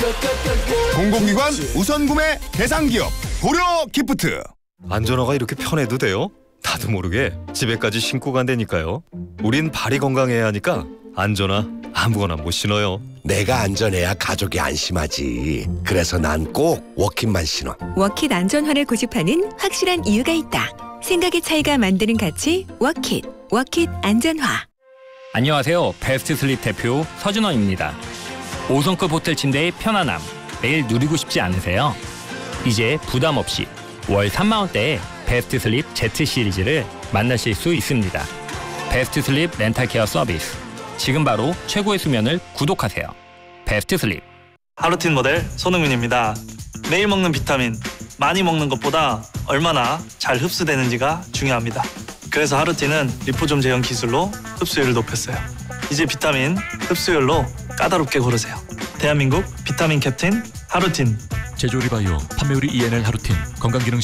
공공기관 우선 구매 대상 기업 고려 기프트. 안전화가 이렇게 편해도 돼요? 나도 모르게 집에까지 신고 간다니까요. 우린 발이 건강해야 하니까 안전화 아무거나 못 신어요. 내가 안전해야 가족이 안심하지. 그래서 난 꼭 워킷만 신어. 워킷 안전화를 고집하는 확실한 이유가 있다. 생각의 차이가 만드는 가치 워킷. 워킷 안전화. 안녕하세요. 베스트 슬립 대표 서준원입니다. 5성급 호텔 침대의 편안함 매일 누리고 싶지 않으세요? 이제 부담 없이 월 3만 원대에 베스트 슬립 Z 시리즈를 만나실 수 있습니다. 베스트 슬립 렌탈 케어 서비스. 지금 바로 최고의 수면을 구독하세요. 베스트 슬립. 하루틴 모델 손흥민입니다. 매일 먹는 비타민, 많이 먹는 것보다 얼마나 잘 흡수되는지가 중요합니다. 그래서 하루틴은 리포좀 제형 기술로 흡수율을 높였어요. 이제 비타민 흡수율로 까다롭게 고르세요. 대한민국 비타민 캡틴 하루틴. 제조리 바이오, 판매우리 ENL 하루틴, 건강기능